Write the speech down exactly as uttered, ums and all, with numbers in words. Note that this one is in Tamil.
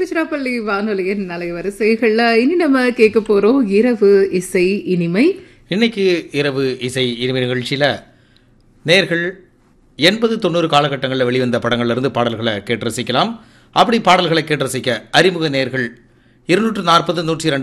திருச்சிராப்பள்ளி வானொலியின் அலைவரிசைகள்ல இனி நம்ம கேட்க போறோம் இரவு இசை இனிமை. இன்னைக்கு இரவு இசை இனிமை நிகழ்ச்சியில நேர்கள் எண்பது தொண்ணூறு காலகட்டங்களில் வெளிவந்த படங்கள்ல இருந்து பாடல்களை கேட்டு ரசிக்கலாம். அப்படி பாடல்களை கேட்டு ரசிக்க அறிமுக நேர்கள் இருநூற்று நாற்பது நூற்றி இரண்டு